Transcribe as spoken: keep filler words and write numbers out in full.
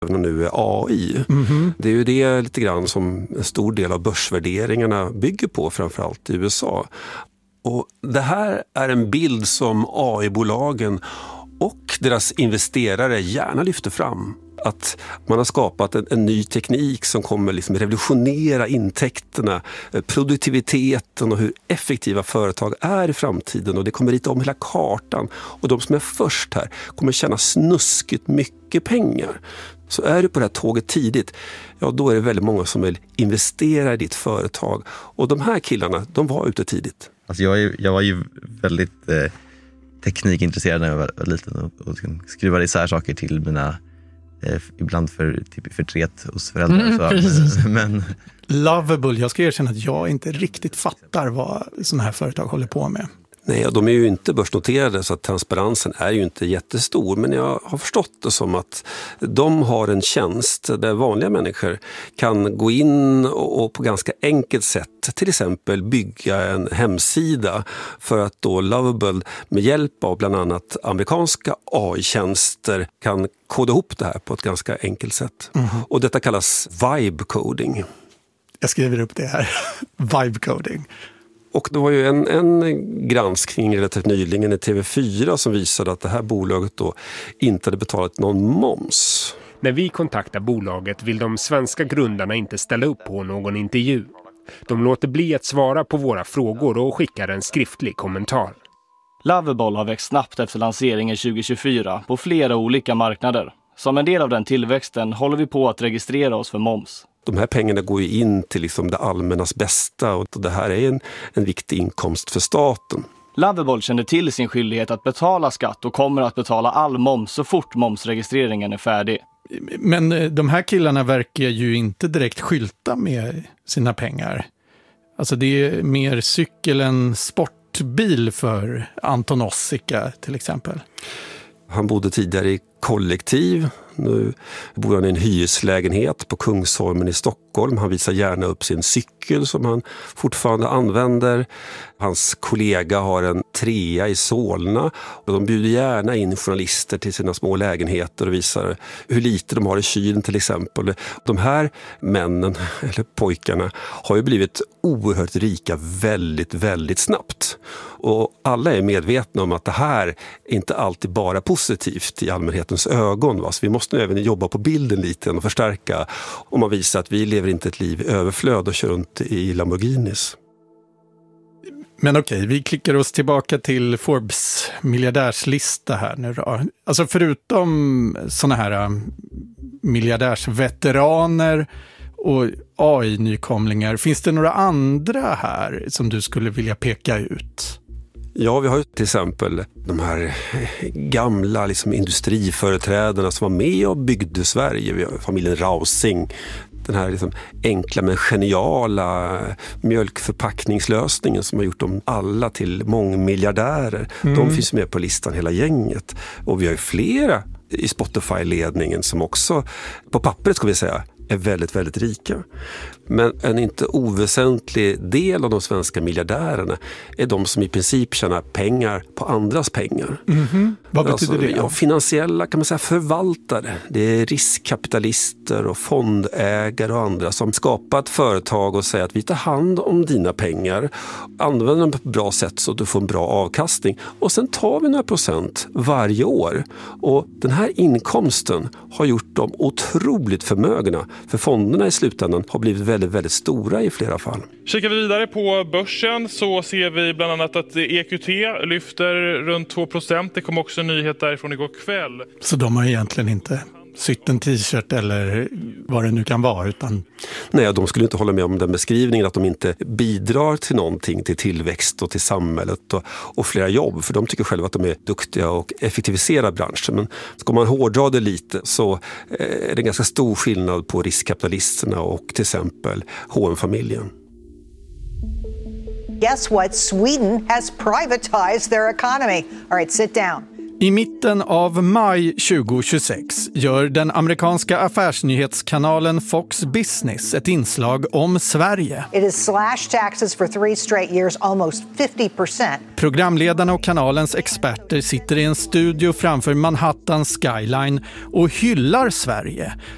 nu är A I. Mm-hmm. Det är ju det lite grann som en stor del av börsvärderingarna bygger på, framförallt i U S A. Och det här är en bild som A I-bolagen och deras investerare gärna lyfter fram. Att man har skapat en, en ny teknik som kommer liksom revolutionera intäkterna, produktiviteten och hur effektiva företag är i framtiden. Och det kommer rita om hela kartan. Och de som är först här kommer tjäna snuskigt mycket pengar. Så är du på det här tåget tidigt, ja då är det väldigt många som vill investera i ditt företag. Och de här killarna, de var ute tidigt. Alltså jag, är, jag var ju väldigt eh, teknikintresserad när jag var liten och, och skruvade isär saker till mina, eh, ibland för typ förtret hos föräldrar. Mm, så, men... Lovable, jag ska erkänna att jag inte riktigt fattar vad sådana här företag håller på med. Nej, de är ju inte börsnoterade så att transparensen är ju inte jättestor, men jag har förstått det som att de har en tjänst där vanliga människor kan gå in och på ganska enkelt sätt till exempel bygga en hemsida för att då Lovable med hjälp av bland annat amerikanska A I-tjänster kan koda ihop det här på ett ganska enkelt sätt. Mm. Och detta kallas vibe coding. Jag skriver upp det här. Vibe coding. Och det var ju en, en granskning relativt nyligen i T V fyra som visade att det här bolaget då inte hade betalat någon moms. När vi kontaktar bolaget vill de svenska grundarna inte ställa upp på någon intervju. De låter bli att svara på våra frågor och skickar en skriftlig kommentar. Lovable har växt snabbt efter lanseringen tjugo tjugofyra på flera olika marknader. Som en del av den tillväxten håller vi på att registrera oss för moms. De här pengarna går ju in till liksom det allmännas bästa och det här är en, en viktig inkomst för staten. Lovable känner till sin skyldighet att betala skatt och kommer att betala all moms så fort momsregistreringen är färdig. Men de här killarna verkar ju inte direkt skylta med sina pengar. Alltså det är mer cykel än sportbil för Anton Ossika till exempel. Han bodde tidigare i kollektiv. Nu bor han i en hyreslägenhet på Kungsholmen i Stockholm. Han visar gärna upp sin cykel som han fortfarande använder. Hans kollega har en trea i Solna. Och de bjuder gärna in journalister till sina små lägenheter och visar hur lite de har i kylen till exempel. De här männen, eller pojkarna, har ju blivit oerhört rika väldigt, väldigt snabbt. Och alla är medvetna om att det här är inte alltid bara positivt i allmänhetens ögon. Va? Så vi måste även jobba på bilden lite och förstärka om man visar att vi lever inte ett liv i överflöd och kör runt i Lamborghinis. Men okej, vi klickar oss tillbaka till Forbes miljardärslista här nu då. Alltså förutom såna här miljardärsveteraner och A I-nykomlingar, finns det några andra här som du skulle vilja peka ut? Ja, vi har ju till exempel de här gamla liksom, industriföreträdarna som var med och byggde Sverige. Vi har familjen Rausing, den här liksom, enkla men geniala mjölkförpackningslösningen som har gjort dem alla till mångmiljardärer. Mm. De finns med på listan hela gänget. Och vi har ju flera i Spotify-ledningen som också, på pappret ska vi säga, är väldigt, väldigt rika. Men en inte oväsentlig del av de svenska miljardärerna är de som i princip tjänar pengar på andras pengar. Mm-hmm. Vad betyder alltså, det? Ja, finansiella kan man säga förvaltare. Det är riskkapitalister och fondägare och andra som skapar ett företag och säger att vi tar hand om dina pengar, använder dem på ett bra sätt så att du får en bra avkastning och sen tar vi några procent varje år. Och den här inkomsten har gjort dem otroligt förmögna. För fonderna i slutändan har blivit väldigt, väldigt stora i flera fall. Kikar vi vidare på börsen så ser vi bland annat att E Q T lyfter runt två procent. Det kom också en nyhet därifrån igår kväll. Så de har egentligen inte sytt en t-shirt eller vad det nu kan vara utan... Nej, de skulle inte hålla med om den beskrivningen att de inte bidrar till någonting, till tillväxt och till samhället och, och flera jobb. För de tycker själva att de är duktiga och effektiviserar branschen. Men ska man hårdra det lite så är det ganska stor skillnad på riskkapitalisterna och till exempel H och M-familjen. Guess what? Sweden has privatized their economy. All right, sit down. I mitten av maj tjugohundratjugosex gör den amerikanska affärsnyhetskanalen Fox Business ett inslag om Sverige. It has slashed taxes for three straight years, almost fifty percent. Programledarna och kanalens experter sitter i en studio framför Manhattans skyline och hyllar Sverige